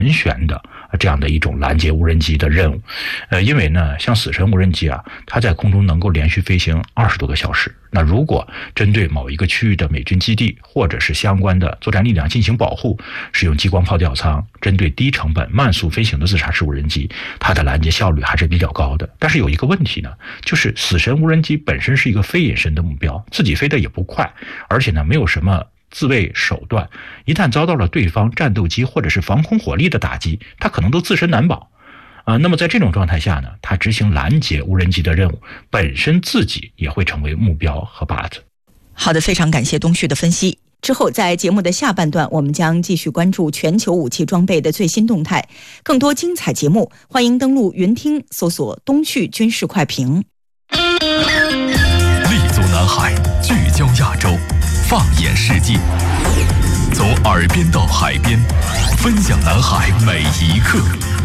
选的这样的一种拦截无人机的任务。因为呢，像死神无人机啊，它在空中能够连续飞行20多个小时。那如果针对某一个区域的美军基地或者是相关的作战力量进行保护，使用激光炮吊舱，针对低成本慢速飞行的自杀式无人机，它的拦截效率还是比较高的。但是有一个问题呢，就是死神无人机本身是一个非隐身的目标，自己飞得也不快，而且呢没有什么自卫手段，一旦遭到了对方战斗机或者是防空火力的打击，它可能都自身难保。那么在这种状态下呢，它执行拦截无人机的任务，本身自己也会成为目标和靶子。 好的，非常感谢东旭的分析。之后在节目的下半段，我们将继续关注全球武器装备的最新动态。更多精彩节目，欢迎登录云听搜索东旭军事快评。 立足南海，聚焦亚洲，放眼世界，从耳边到海边，分享南海每一刻。